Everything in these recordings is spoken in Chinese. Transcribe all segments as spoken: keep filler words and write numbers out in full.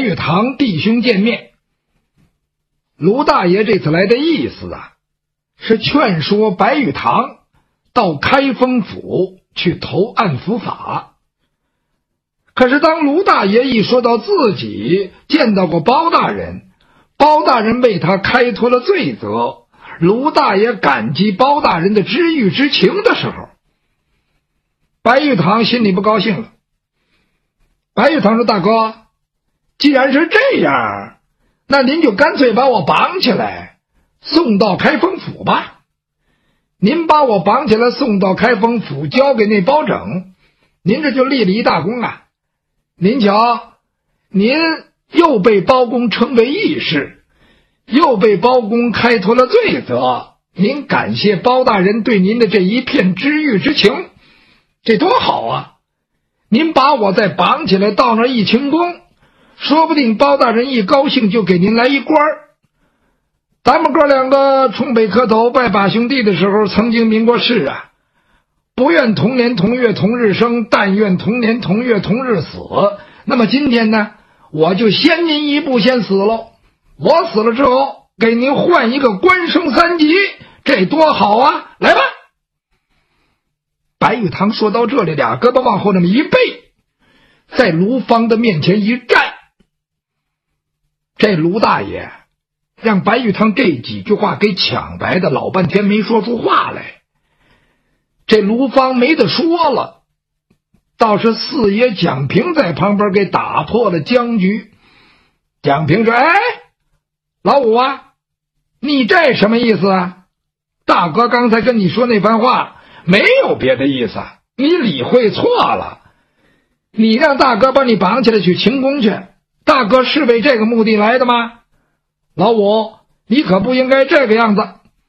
玉堂弟兄见面。卢大爷这次来的意思啊，是劝说白玉堂到开封府去投案伏法。可是当卢大爷一说到自己见到过包大人，包大人为他开脱了罪责，卢大爷感激包大人的知遇之情的时候，白玉堂心里不高兴了。白玉堂说：“大哥，既然是这样，那您就干脆把我绑起来送到开封府吧。您把我绑起来送到开封府，交给那包拯，您这就立了一大功啊。您瞧，您又被包公称为义士，又被包公开脱了罪责，您感谢包大人对您的这一片知遇之情，这多好啊！您把我再绑起来到那儿一清宫，说不定包大人一高兴就给您来一官儿。咱们哥两个冲北磕头拜把兄弟的时候曾经明过誓啊，不愿同年同月同日生，但愿同年同月同日死。那么今天呢，我就先您一步先死喽。我死了之后给您换一个官升三级，这多好啊！来吧。白玉堂说到这里，俩胳膊往后那么一背，在卢芳的面前一站。这卢大爷让白玉堂这几句话给抢白的，老半天没说出话来。这卢芳没得说了，倒是四爷蒋平在旁边给打破了僵局。蒋平说：“哎，老五啊，你这什么意思啊？大哥刚才跟你说那番话没有别的意思，你理会错了。你让大哥把你绑起来去秦宫去，大哥是为这个目的来的吗？老五，你可不应该这个样子。”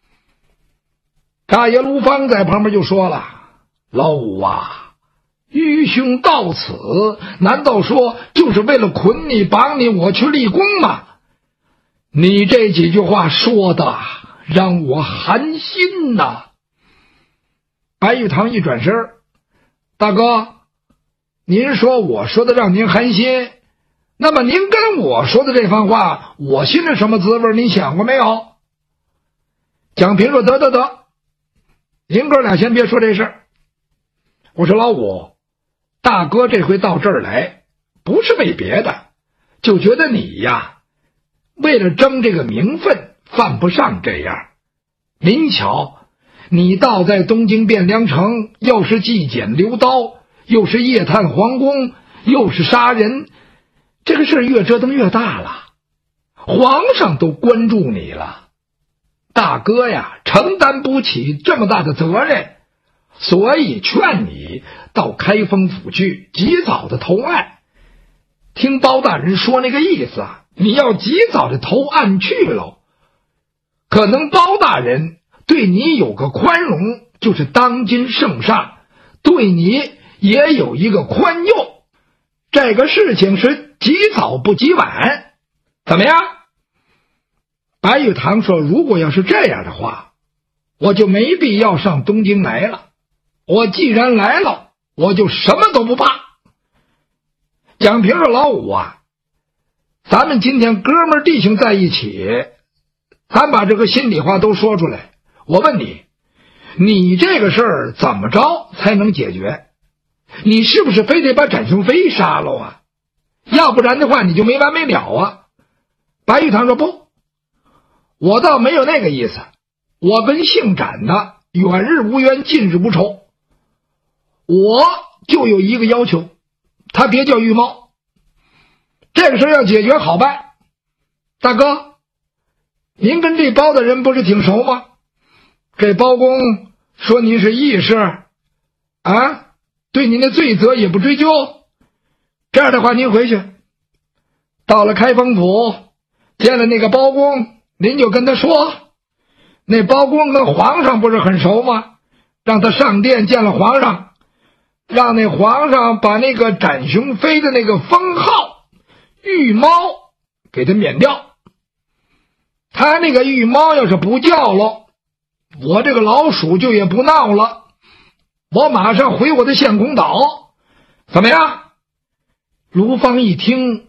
大爷卢芳在旁边就说了：“老五啊，愚兄到此难道说就是为了捆你绑你我去立功吗？你这几句话说的让我寒心呐。”白玉堂一转身：“大哥，您说我说的让您寒心，那么您跟我说的这番话我心里什么滋味，您想过没有？”蒋平说：“得得得，您哥俩先别说这事儿。我说老五，大哥这回到这儿来不是为别的，就觉得你呀为了争这个名分犯不上这样。您瞧，你倒在东京汴梁城，又是祭简留刀，又是夜探皇宫，又是杀人，这个事越折腾越大了，皇上都关注你了，大哥呀承担不起这么大的责任，所以劝你到开封府去及早的投案。听包大人说那个意思啊，你要及早的投案去喽，可能包大人对你有个宽容，就是当今圣上对你也有一个宽宥，这个事情是及早不及晚，怎么样？白玉堂说：“如果要是这样的话，我就没必要上东京来了，我既然来了，我就什么都不怕。”蒋平说：“老五啊，咱们今天哥们弟兄在一起，咱把这个心里话都说出来。我问你，你这个事儿怎么着才能解决？你是不是非得把展雄飞杀了啊？要不然的话你就没完没了啊。”白玉堂说：“不，我倒没有那个意思，我跟姓展的远日无冤，近日无仇，我就有一个要求，他别叫玉猫。这个事要解决好办。大哥，您跟这包的人不是挺熟吗？这包公说您是义士啊，对您的罪责也不追究。这样的话，您回去到了开封府，见了那个包公，您就跟他说，那包公跟皇上不是很熟吗？让他上殿见了皇上，让那皇上把那个展雄飞的那个封号玉猫给他免掉。他那个玉猫要是不叫了，我这个老鼠就也不闹了，我马上回我的相公岛，怎么样？卢芳一听，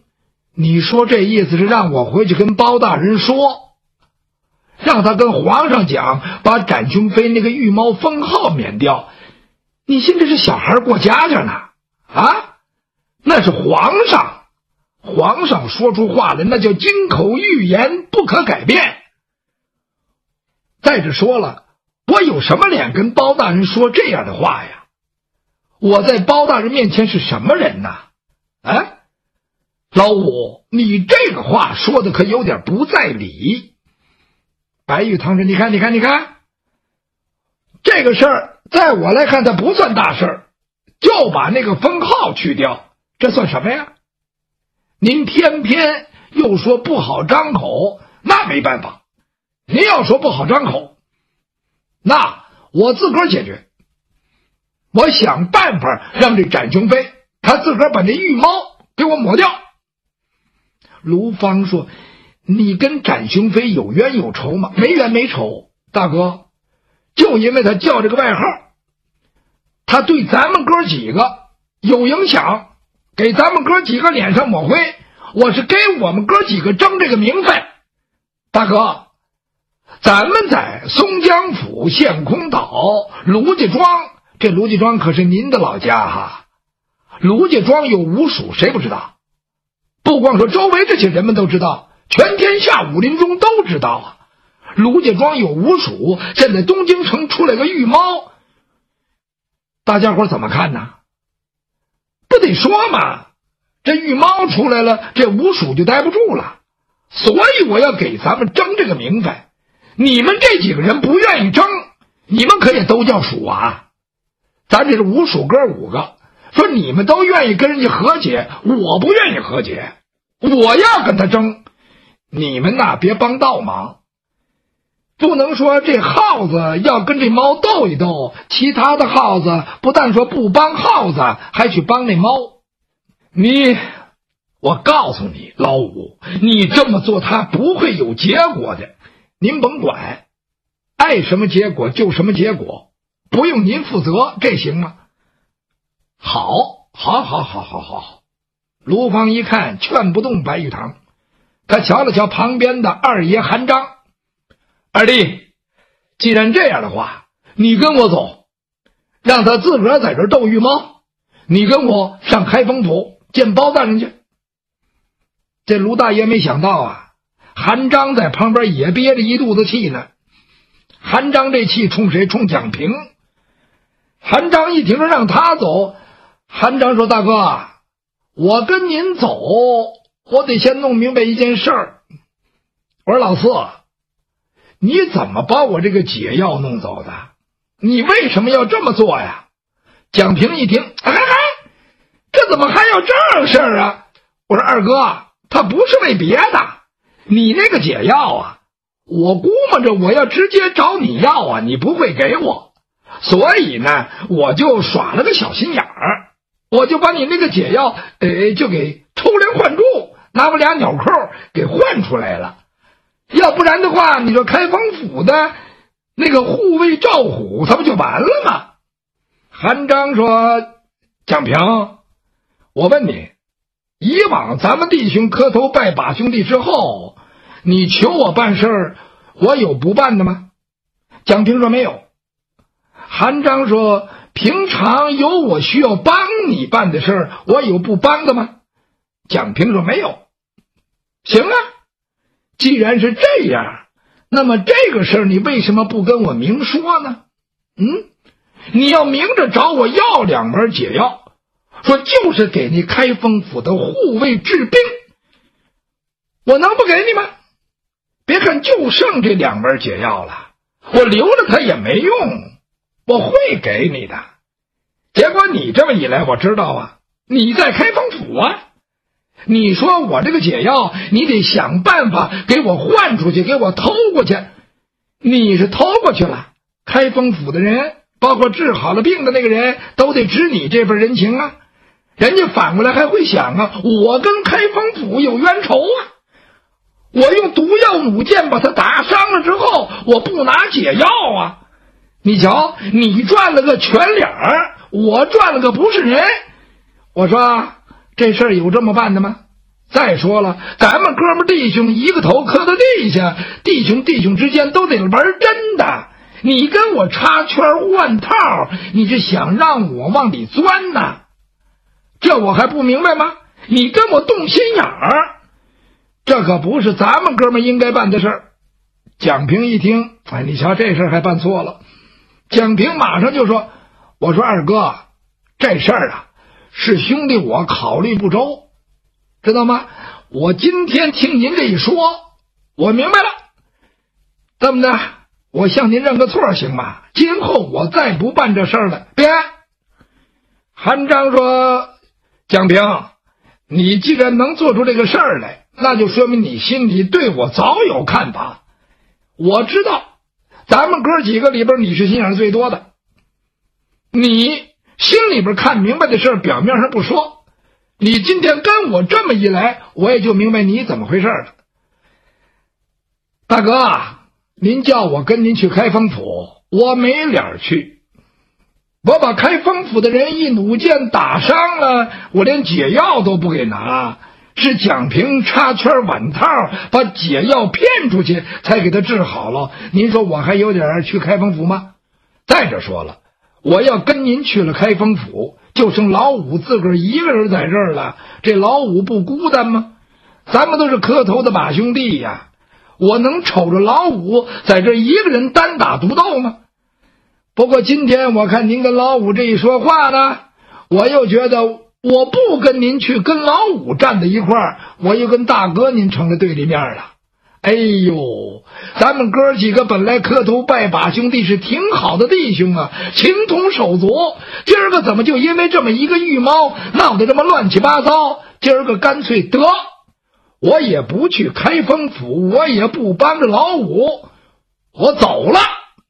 你说这意思是让我回去跟包大人说，让他跟皇上讲，把展雄飞那个御猫封号免掉？你信这是小孩过家家呢？啊，那是皇上，皇上说出话来那叫金口玉言，不可改变。再者说了，我有什么脸跟包大人说这样的话呀？我在包大人面前是什么人呐？啊，老五，你这个话说的可有点不在理。白玉堂说，你看你看你看，这个事儿在我来看它不算大事儿，就把那个封号去掉，这算什么呀？您偏偏又说不好张口，那没办法，您要说不好张口，那我自个儿解决。我想办法让这展雄飞他自个儿把那玉猫给我抹掉。卢芳说，你跟展雄飞有冤有仇吗？没冤没仇，大哥，就因为他叫这个外号，他对咱们哥几个有影响，给咱们哥几个脸上抹灰，我是给我们哥几个争这个名分。大哥，咱们在松江府县空岛卢家庄，这卢家庄可是您的老家哈。卢家庄有五署，谁不知道？不光说周围这些人们都知道，全天下武林中都知道啊。卢家庄有五署，现在东京城出来个玉猫，大家伙怎么看呢？不得说嘛，这玉猫出来了，这五署就待不住了。所以我要给咱们争这个名分。你们这几个人不愿意争，你们可也都叫属啊。咱这是五属哥五个，说你们都愿意跟人家和解，我不愿意和解，我要跟他争。你们呐，别帮倒忙，不能说这耗子要跟这猫斗一斗，其他的耗子不但说不帮耗子，还去帮那猫。你，我告诉你，老五，你这么做他不会有结果的。您甭管，爱什么结果就什么结果，不用您负责，这行吗？好，好，好，好，好，好。卢芳一看劝不动白玉堂，他瞧了瞧旁边的二爷韩章，二弟，既然这样的话，你跟我走，让他自个儿在这儿斗玉猫，你跟我上开封府见包大人去。这卢大爷没想到啊，韩章在旁边也憋着一肚子气呢。韩章这气冲谁？冲蒋平。韩章一听说让他走，韩章说，大哥，我跟您走，我得先弄明白一件事儿。我说老四，你怎么把我这个解药弄走的？你为什么要这么做呀？蒋平一听，哎哎，这怎么还有这样事儿啊？我说二哥，他不是为别的，你那个解药啊，我估摸着我要直接找你要啊，你不会给我，所以呢，我就耍了个小心眼儿，我就把你那个解药，呃，就给抽梁换柱，拿我俩纽扣给换出来了。要不然的话，你说开封府的那个护卫赵虎，他不就完了吗？韩章说，蒋平，我问你，以往咱们弟兄磕头拜把兄弟之后，你求我办事儿，我有不办的吗？蒋平说没有。韩章说，平常有我需要帮你办的事儿，我有不帮的吗？蒋平说没有。行啊，既然是这样，那么这个事儿你为什么不跟我明说呢？嗯，你要明着找我要两门解药，说就是给你开封府的护卫治病，我能不给你吗？别看就剩这两门解药了，我留着它也没用，我会给你的。结果你这么一来，我知道啊，你在开封府啊，你说我这个解药你得想办法给我换出去，给我偷过去，你是偷过去了，开封府的人包括治好了病的那个人都得知你这份人情啊，人家反过来还会想啊，我跟开封府有冤仇啊，我用毒药弩箭把他打伤了之后，我不拿解药啊，你瞧你赚了个全脸儿，我赚了个不是人。我说这事儿有这么办的吗？ 再说了，咱们哥们弟兄一个头磕到地下，弟兄弟兄之间都得玩真的。你跟我插圈换套，你是想让我往里钻呢？这我还不明白吗？你跟我动心眼儿，这可不是咱们哥们应该办的事儿。蒋平一听，哎，你瞧这事儿还办错了。蒋平马上就说：“我说二哥，这事儿啊，是兄弟我考虑不周，知道吗？我今天听您这一说，我明白了。这么的，我向您认个错行吗？今后我再不办这事儿了。别。”韩章说：“蒋平，你既然能做出这个事儿来，那就说明你心里对我早有看法。我知道咱们哥几个里边你是心眼最多的，你心里边看明白的事表面上不说，你今天跟我这么一来，我也就明白你怎么回事了。大哥，您叫我跟您去开封府，我没脸去。我把开封府的人一弩箭打伤了，我连解药都不给拿，是蒋平插圈挽套把解药骗出去才给他治好了。您说我还有点去开封府吗？再者说了，我要跟您去了开封府，就剩老五自个儿一个人在这儿了，这老五不孤单吗？咱们都是磕头的把兄弟呀，我能瞅着老五在这一个人单打独斗吗？不过今天我看您跟老五这一说话呢，我又觉得我不跟您去跟老五站在一块儿，我又跟大哥您成了对立面了。哎呦，咱们哥几个本来磕头拜把兄弟是挺好的弟兄啊，情同手足，今儿个怎么就因为这么一个玉猫闹得这么乱七八糟？今儿个干脆得，我也不去开封府，我也不帮着老五，我走了。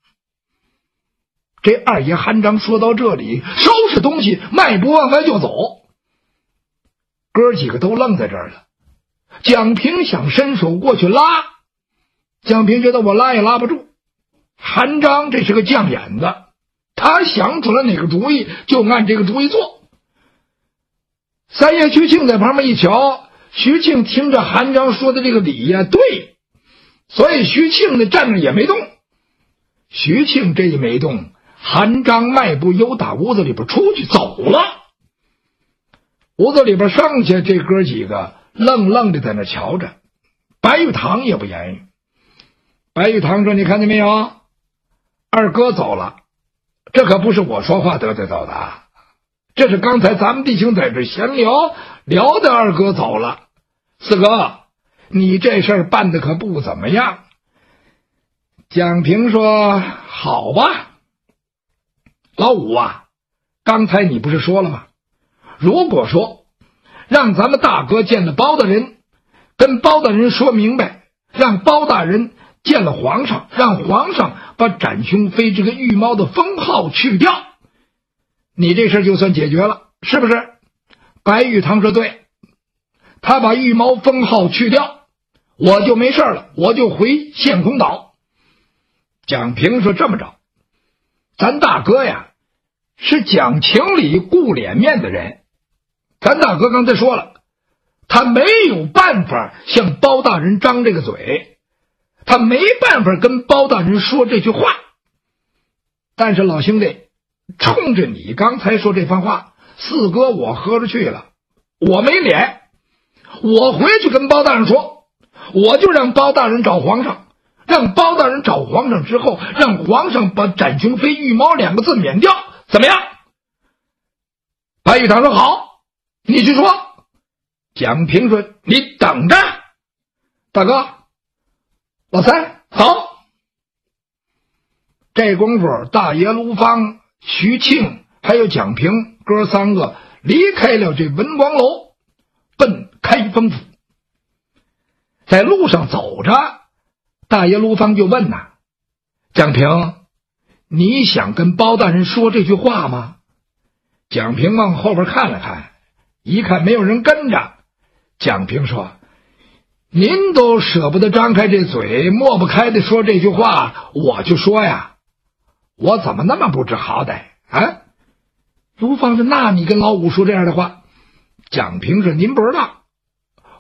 这二爷韩章说到这里，收拾东西，迈步往外就走。哥几个都愣在这儿了。蒋平想伸手过去拉，蒋平觉得我拉也拉不住。韩章这是个犟眼子，他想出了哪个主意就按这个主意做。三爷徐庆在旁边一瞧，徐庆听着韩章说的这个理呀，对，所以徐庆呢站着也没动。徐庆这一没动，韩章迈步由打屋子里边出去走了。屋子里边剩下这哥几个愣愣的在那瞧着，白玉堂也不言语。白玉堂说：“你看见没有？二哥走了，这可不是我说话得罪到的啊，这是刚才咱们弟兄在这闲聊聊的，二哥走了。四哥，你这事儿办的可不怎么样。”蒋平说：“好吧，老五啊，刚才你不是说了吗？如果说让咱们大哥见了包大人，跟包大人说明白，让包大人见了皇上，让皇上把展雄飞这个御猫的封号去掉，你这事就算解决了，是不是？”白玉堂说：“对，他把御猫封号去掉，我就没事了，我就回献空岛。”蒋平说：“这么着，咱大哥呀是讲情理顾脸面的人，咱大哥刚才说了，他没有办法向包大人张这个嘴，他没办法跟包大人说这句话。但是老兄弟，冲着你刚才说这番话，四哥我喝着去了，我没脸，我回去跟包大人说，我就让包大人找皇上，让包大人找皇上之后，让皇上把展雄飞御猫两个字免掉，怎么样？”白玉堂说：“好，你去说。”蒋平说：“你等着。”大哥，老三，好。这功夫，大爷卢芳、徐庆还有蒋平哥三个离开了这文广楼，奔开封府。在路上走着，大爷卢芳就问呐：“蒋平，你想跟包大人说这句话吗？”蒋平往后边看了看，一看没有人跟着，蒋平说：“您都舍不得张开这嘴，抹不开的说这句话，我就说呀，我怎么那么不知好歹啊？”卢芳说：“那你跟老五说这样的话？”蒋平说：“您不知道，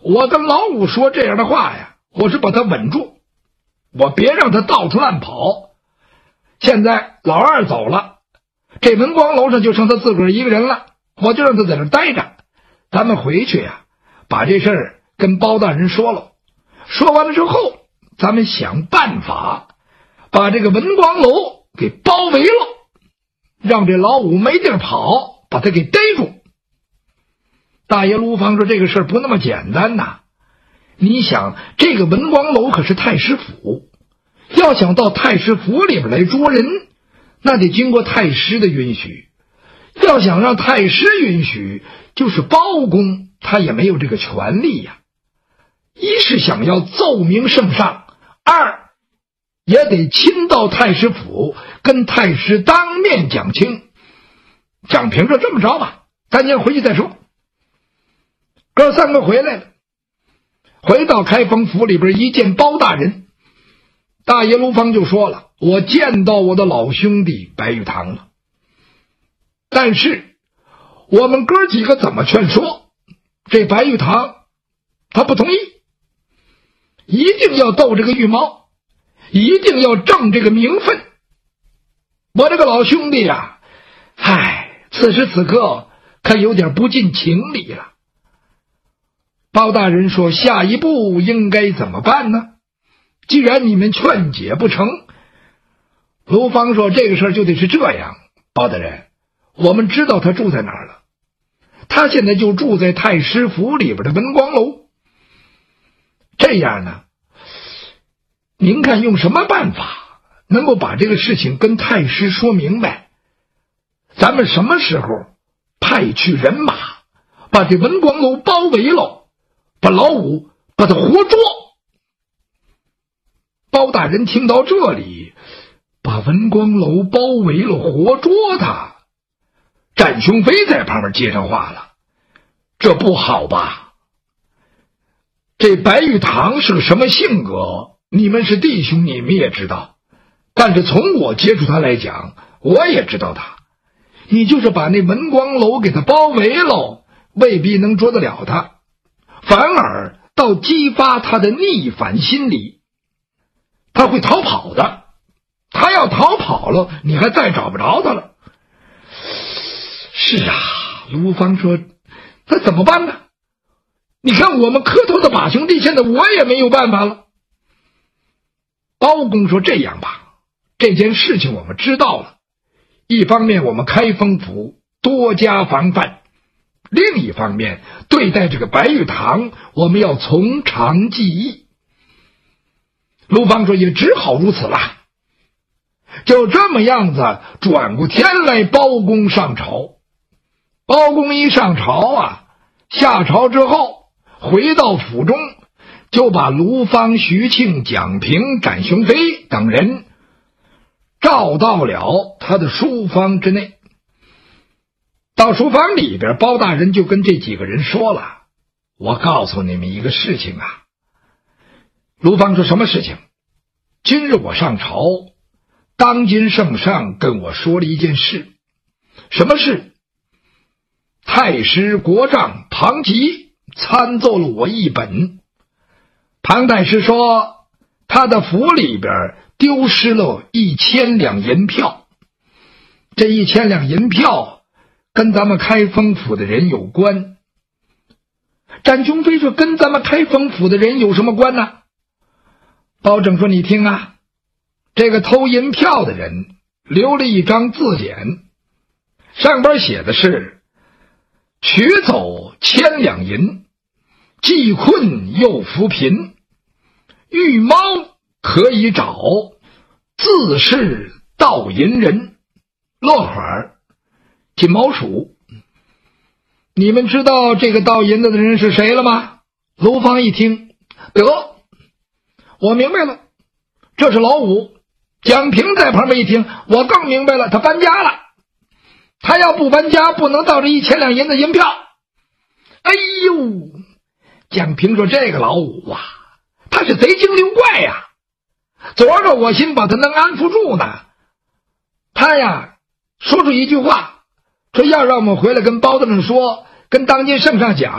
我跟老五说这样的话呀，我是把他稳住，我别让他到处乱跑。现在老二走了，这文光楼上就剩他自个儿一个人了，我就让他在这待着。咱们回去呀，把这事儿跟包大人说了，说完了之后，咱们想办法把这个文光楼给包围了，让这老五没地儿跑，把他给逮住。大爷卢芳说这个事儿不那么简单呐，你想这个文光楼可是太师府，要想到太师府里边来捉人，那得经过太师的允许，要想让太师允许，就是包公他也没有这个权利呀。一是想要奏明圣上，二也得亲到太师府跟太师当面讲清。蒋平说这么着吧，咱先回去再说。哥三个回来了，回到开封府里边一见包大人，大爷卢芳就说了，我见到我的老兄弟白玉堂了，但是我们哥几个怎么劝说，这白玉堂他不同意，一定要斗这个玉毛，一定要挣这个名分。我这个老兄弟啊，唉，此时此刻可有点不近情理了。包大人说下一步应该怎么办呢？既然你们劝解不成，卢芳说这个事儿就得是这样，包大人，我们知道他住在哪儿了，他现在就住在太师府里边的文光楼。这样呢，您看用什么办法能够把这个事情跟太师说明白？咱们什么时候派去人马把这文光楼包围了，把老五把他活捉。包大人听到这里，把文光楼包围了活捉他，展雄飞在旁边接上话了，这不好吧？这白玉堂是个什么性格，你们是弟兄，你们也知道，但是从我接触他来讲，我也知道他，你就是把那文光楼给他包围了，未必能捉得了他，反而倒激发他的逆反心理，他会逃跑的。他要逃跑了，你还再找不着他了。是啊，卢芳说那怎么办呢？你看我们磕头的把兄弟，现在我也没有办法了。包公说这样吧，这件事情我们知道了，一方面我们开封府多加防范，另一方面对待这个白玉堂我们要从长计议。卢芳说也只好如此了。就这么样子，转过天来包公上朝。包公一上朝啊，下朝之后回到府中，就把卢芳、徐庆、蒋平、展雄飞等人召到了他的书房之内。到书房里边，包大人就跟这几个人说了，我告诉你们一个事情啊。卢芳说什么事情？今日我上朝，当今圣上跟我说了一件事。什么事？太师国丈庞吉参奏了我一本。庞太师说他的府里边丢失了一千两银票，这一千两银票跟咱们开封府的人有关。展雄飞说跟咱们开封府的人有什么关呢？包拯说你听啊，这个偷银票的人留了一张字典，上边写的是取走千两银，既困又扶贫，遇猫可以找，自是盗银人。落款金毛鼠。你们知道这个盗银子的人是谁了吗？卢芳一听，得，我明白了，这是老五。蒋平在旁边一听，我更明白了，他搬家了。他要不搬家，不能盗这一千两银子银票。哎呦，蒋平说这个老五啊，他是贼精灵怪呀、啊！昨儿个我心把他能安抚住呢，他呀说出一句话，说要让我们回来跟包大人说，跟当今圣上讲，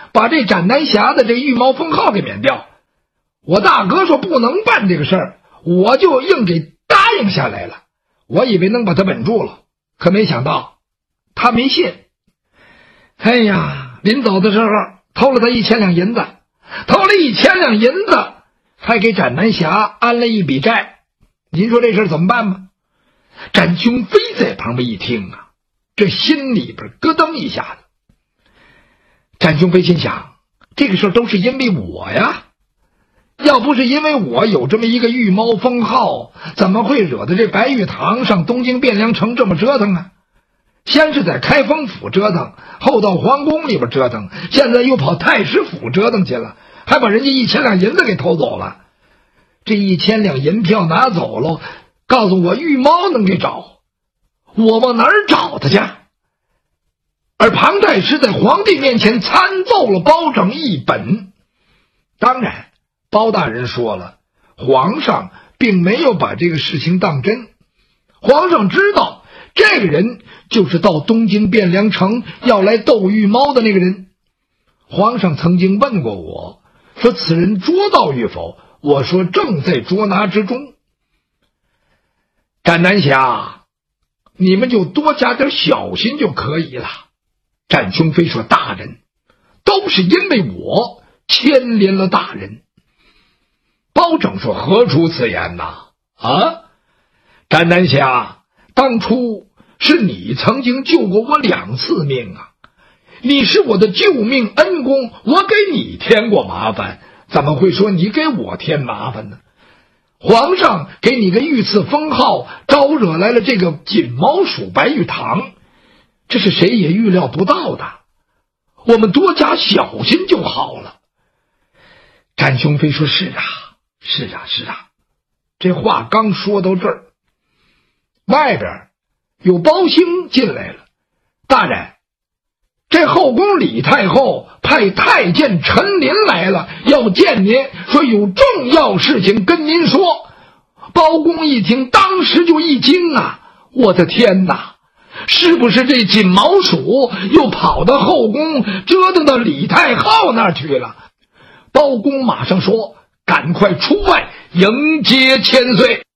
把这斩南侠的这御猫封号给免掉。我大哥说不能办这个事儿，我就硬给答应下来了。我以为能把他稳住了，可没想到他没信。哎呀，临走的时候偷了他一千两银子，偷了一千两银子，还给斩南侠安了一笔债。您说这事儿怎么办吗？展雄飞在旁边一听啊，这心里边咯噔一下子。展雄飞心想，这个事儿都是因为我呀，要不是因为我有这么一个御猫封号，怎么会惹得这白玉堂上东京汴梁城这么折腾啊？先是在开封府折腾，后到皇宫里边折腾，现在又跑太师府折腾去了，还把人家一千两银子给偷走了。这一千两银票拿走了，告诉我御猫能给找，我往哪儿找他去？而庞太师在皇帝面前参奏了包拯一本。当然包大人说了，皇上并没有把这个事情当真。皇上知道这个人就是到东京汴梁城要来斗御猫的那个人。皇上曾经问过我，说此人捉到与否，我说正在捉拿之中。斩南侠，你们就多加点小心就可以了。展雄飞说，大人，都是因为我牵连了大人。包拯说，何出此言呐？啊，斩南侠，当初是你曾经救过我两次命啊，你是我的救命恩公，我给你添过麻烦，怎么会说你给我添麻烦呢？皇上给你个御赐封号，招惹来了这个锦毛鼠白玉堂，这是谁也预料不到的，我们多加小心就好了。展雄飞说，是啊是啊是啊。这话刚说到这儿，外边有包兴进来了。大人，这后宫李太后派太监陈琳来了，要见您，说有重要事情跟您说。包公一听，当时就一惊啊，我的天哪，是不是这锦毛鼠又跑到后宫折腾到李太后那儿去了？包公马上说，赶快出外迎接千岁。